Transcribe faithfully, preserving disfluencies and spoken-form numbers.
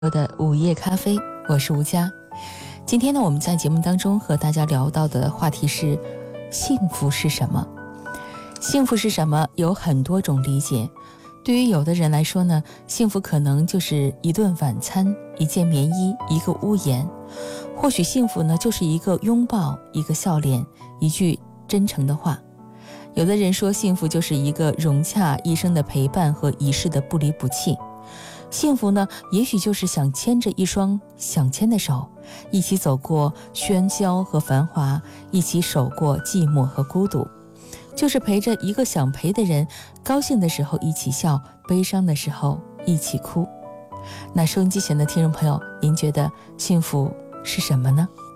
的午夜咖啡，我是吴佳。今天呢，我们在节目当中和大家聊到的话题是幸福是什么？幸福是什么？有很多种理解。对于有的人来说呢，幸福可能就是一顿晚餐、一件棉衣、一个屋檐。或许幸福呢，就是一个拥抱、一个笑脸、一句真诚的话。有的人说，幸福就是一个融洽一生的陪伴和一世的不离不弃。幸福呢，也许就是想牵着一双想牵的手，一起走过喧嚣和繁华，一起守过寂寞和孤独，就是陪着一个想陪的人，高兴的时候一起笑，悲伤的时候一起哭。那收音机前的听众朋友，您觉得幸福是什么呢？